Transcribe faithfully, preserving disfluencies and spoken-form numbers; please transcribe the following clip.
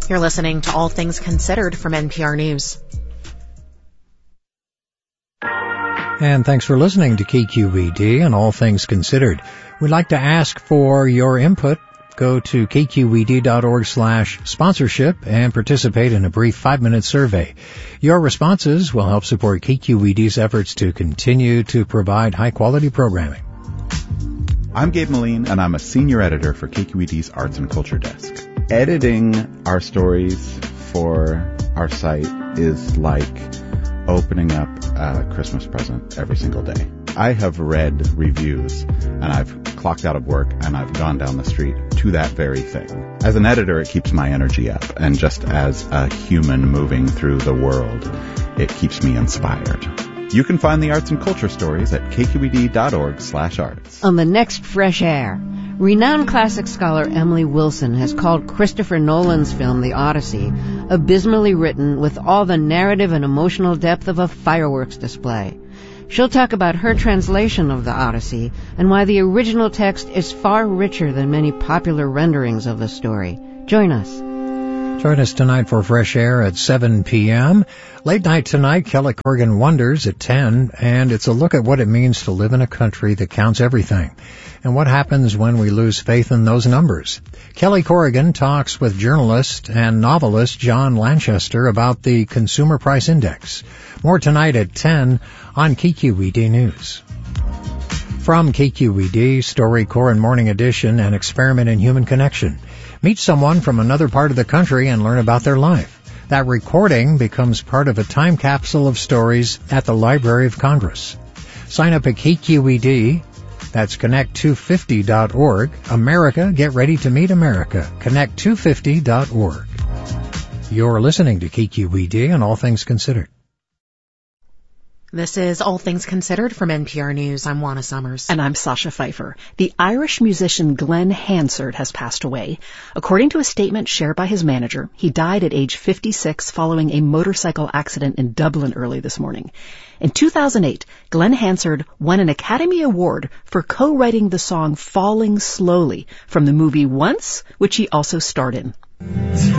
You're listening to All Things Considered from N P R News. And thanks for listening to K Q E D and All Things Considered. We'd like to ask for your input. Go to k q e d dot org slash sponsorship and participate in a brief five-minute survey. Your responses will help support K Q E D's efforts to continue to provide high-quality programming. I'm Gabe Moline, and I'm a senior editor for K Q E D's Arts and Culture Desk. Editing our stories for our site is like opening up a Christmas present every single day. I have read reviews, and I've clocked out of work, and I've gone down the street to that very thing. As an editor, it keeps my energy up, and just as a human moving through the world, it keeps me inspired. You can find the arts and culture stories at k q e d dot org slash arts. On the next Fresh Air, renowned classic scholar Emily Wilson has called Christopher Nolan's film The Odyssey abysmally written with all the narrative and emotional depth of a fireworks display. She'll talk about her translation of The Odyssey and why the original text is far richer than many popular renderings of the story. Join us. Join us tonight for Fresh Air at seven p.m. Late night tonight, Kelly Corrigan Wonders at ten, and it's a look at what it means to live in a country that counts everything, and what happens when we lose faith in those numbers. Kelly Corrigan talks with journalist and novelist John Lanchester about the Consumer Price Index. More tonight at ten on K Q E D News. From K Q E D, StoryCorps and Morning Edition, an experiment in human connection. Meet someone from another part of the country and learn about their life. That recording becomes part of a time capsule of stories at the Library of Congress. Sign up at K Q E D. That's connect two fifty dot org. America, get ready to meet America. connect two fifty dot org. You're listening to K Q E D and All Things Considered. This is All Things Considered from N P R News. I'm Juana Summers. And I'm Sasha Pfeiffer. The Irish musician Glenn Hansard has passed away. According to a statement shared by his manager, he died at age fifty-six following a motorcycle accident in Dublin early this morning. In two thousand eight, Glenn Hansard won an Academy Award for co-writing the song Falling Slowly from the movie Once, which he also starred in.